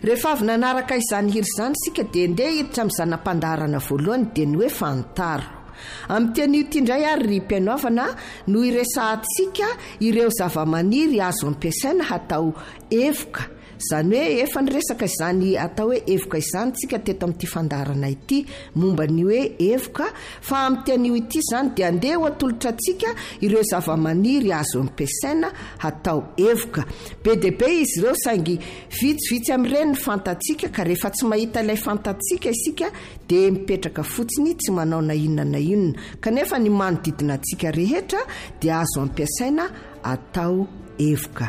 Rehefa avy nanaraka izany hiry izany sika dia ndeha hiditra amin'ny zanam-pandaharana voalohany dia ny hoe fantaro. Amin'ny teny ity indray ary ry mpianaovana no iresahantsika ireo zavamaniry azo ampiasaina hatao evoka. Izany hoe efa niresaka izany atao hoe evoka izany tsika teto amin'ity fandaharana ity momba ny hoe evoka, fa amin'ny teny ity izany dia andeha ho atolotra antsika ireo zavamaniry azo ampiasaina hatao evoka. Be dia be izy ireo saingy vitsivitsy amin'ireny ny fantatsika, ka rehefa tsy mahita ilay fantatsika isika dia mipetraka fotsiny tsy manao na inona na inona, kanefa ny manodidina antsika rehetra dia azo ampiasaina atao evoka.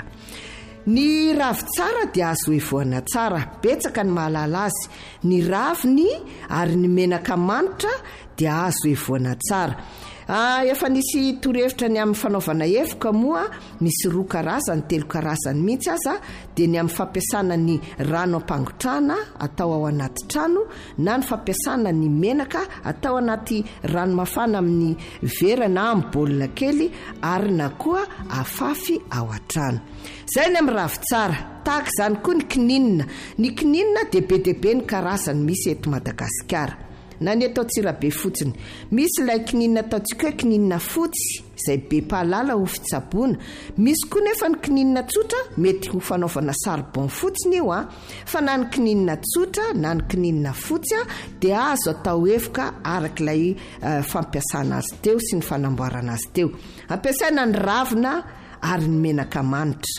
Ny ravitsara dia azo evoana tsara, betsaka ny mahalala azy. Ny raviny ary ny menaka manitra dia azo evoana tsara. Efa nisy torohevitra ny amin'ny fanaovana evoka moa, misy 2 karazany 3 karazany mihitsy aza, dia ny amin'ny fampiasana ny rano ampangotrana atao ao anaty trano, na ny fampiasana ny menaka atao anaty rano mafana amin'ny vera na amin'ny baolina kely, ary na koa afafy ao an-trano. Zay ny amin'ny ravitsara. Tahaka izany koa ny kininina. Ny kininina dia be dia be ny karazany misy eto Madagasikara. Na ny eto Antsirabe fotsiny. Misy ilay kininina ataontsika hoe kininina fotsy, izay be pahalala ho fitsaboana. Misy koa nefa ny kininina tsotra, mety ho fanaovana sarbon fotsiny io fa na ny kininina tsotra na ny kininina fotsy dia azo atao evoka arak'ilay fampiasana azy teo sy ny fanamboarana azy teo. Ampiasaina ny ravina ary ny menaka manitra.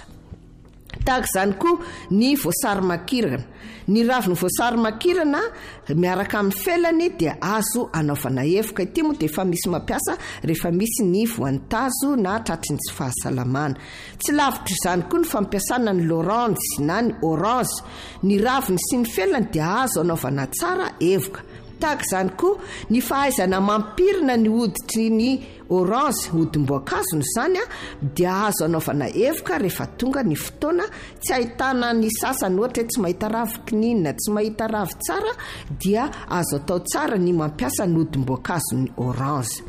Tahaka izany koa ny voasarimakirana. Ny raviny voasarimakirana miaraka amin'ny felany dia azo anaovana evoka. Ity moa dia efa misy mampiasa rehefa misy ny voantazo na tratrin'ny tsy fahasalamana. Tsy lavitra izany koa ny fampiasana ny loranjy na ny orange. Ny raviny sy ny felany dia azo anaovana tsara evoka. Tahaka izany koa ny fahaizana mampirina ny hoditry ny orange, hodim-boankazo izany dia azo anaovana evoka rehefa tonga ny fotoana tsy ahitana ny sasany, ohatra tsy mahita ravi-kininina, tsy mahita ravitsara, dia azo atao tsara ny mampiasa ny hodim-boankazo ny orange.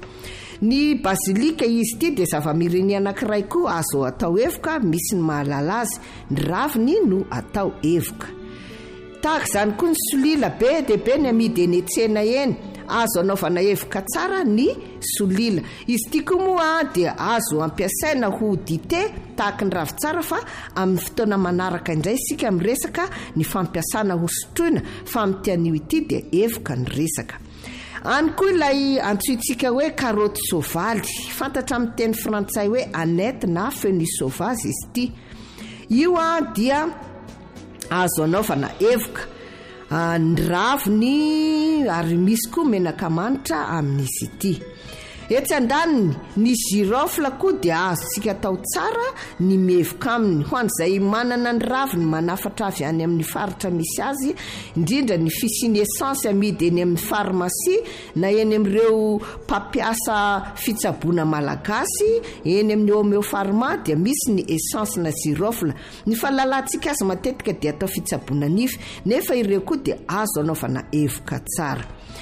Ny basilika izy ity dia zavamirini anankiray koa azo atao evoka, misy ny mahalala azy, ny raviny no atao evoka. Tahaka izany koa ny solila, be dia be ny amidy eny an-tsena eny, azo anaovana evoka tsara ny solila. Izy ity koa moa dia azo ampiasaina ho dite tahaka ny ravitsara, fa amin'ny fotoana manaraka indray isika miresaka ny fampiasana ho sotroina, fa amin'ny an'io ity dia evoka ny resaka. Any koa ilay antsointsika hoe karoty soavaly, fantatra amin'ny teny frantsay hoe aneth na fenus sauvage izy ity. Io dia azo anaovana evoka, ny raviny ary misy koa menaka manitra amin'izy ity. Etsy andaniny ny girofle koa dia azontsika atao tsara ny mevoka aminy. Ho an'izay manana ny raviny manafatra avy any amin'ny faritra misy azy, indrindra ny fisiany essence amidy eny amin'ny pharmacie na eny amin'ireo mpampiasa fitsaboana malagasy, eny amin'ny homéopharma dia misy ny essence na girofle. Ny fahalalantsika azy matetika dia atao fitsaboana nify, nefa ireo koa dia azo anaovana evoka tsara.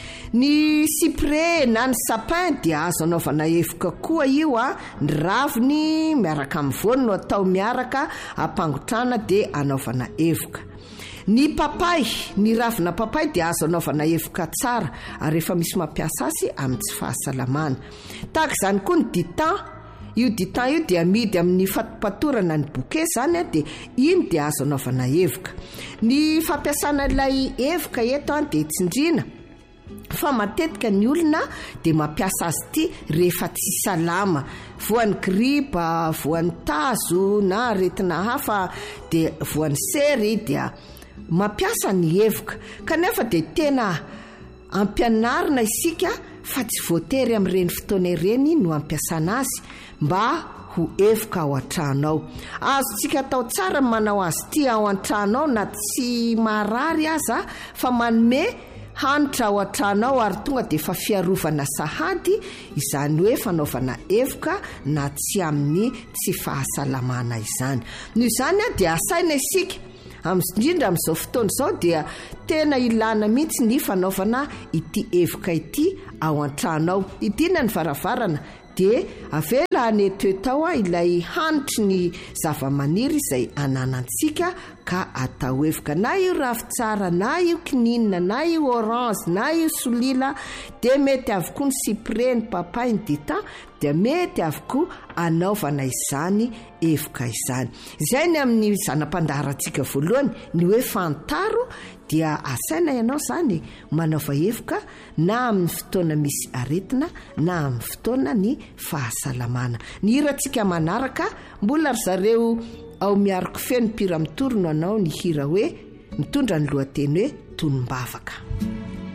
Ny cyprès na ny sapin dia azo anaovana evoka koa io ny raviny miaraka amin'ny voany no atao miaraka ampangotrana dia anaovana evoka. Ny papay, ny ravina papay dia azo anaovana evoka tsara ary efa misy mampiasa azy amin'ny tsy fahasalamana. Tahaka izany koa ny ditan. Io ditan io dia amidy amin'ny fatopatorana ny bouquet zany dia iny dia azo anaovana evoka. Ny fampiasana ilay evoka eto dia tsindrina, fa matetika ny olona dia mampiasa azy ity rehefa tsy salama, voan'ny gripa, voan'ny tazo na aretina hafa, dia voan'ny sery dia mampiasa ny evoka. Kanefa dia tena ampianarina isika fa tsy voatery amin'ireny fotoana ireny no ampiasana azy mba ho evoka ao an-trano ao. Azontsika atao tsara manao azy ity ao an-trano ao, na tsy marary aza fa manome hanitra ao an-trano ao, ary tonga dia fa fiarovana sahady izany hoe fanaovana evoka na tsy amin'ny tsy fahasalamana izany. Noho izany dia asaina isika indrindra amin'izao fotoana izao dia tena ilana mihitsy ny fanaovana ity evoka ity ao an-trano ao. Idina ny varavarana dia avela lany toetao ilay hanitry ny zava-maniry izay ananantsika ka atao evoka na io ravitsara na io kininina na io orange na io solila dia mety avokoa ny cyprès ny papay ny dita dia mety avokoa anaovana izany evoka izany. Izay ny amin'ny zanam-pandaharantsika voalohany ny hoe fantaro dia asaina ianao zany manaova evoka na amin'ny fotoana misy aretina na amin'ny fotoana ny fahasalamana. Ny hirantsika manaraka mbola ry zareo ao miariko feno mpiramitoro no anao ny hira hoe mitondra ny lohateny hoe tonombavaka.